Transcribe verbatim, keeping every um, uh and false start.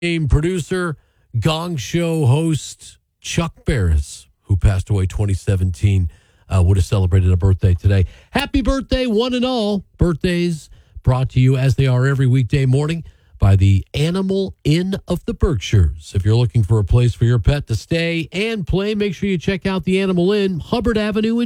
producer, Gong Show host Chuck Barris, who passed away twenty seventeen, uh, would have celebrated a birthday today. Happy birthday, one and all. Birthdays brought to you as they are every weekday morning by the Animal Inn of the Berkshires. If you're looking for a place for your pet to stay and play, make sure you check out the Animal Inn, Hubbard Avenue in